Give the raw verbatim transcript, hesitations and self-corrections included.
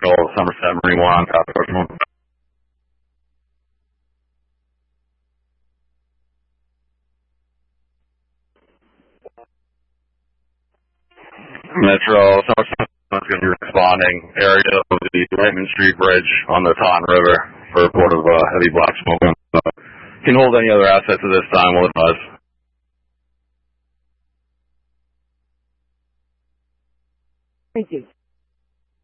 Central, Somerset, Marine One, South Coast. Metro, Somerset is going to be responding. Area of the Raymond Street Bridge on the Taunton River for a report of uh, heavy black smoke. Uh, can hold any other assets at this time, will advise. Thank you.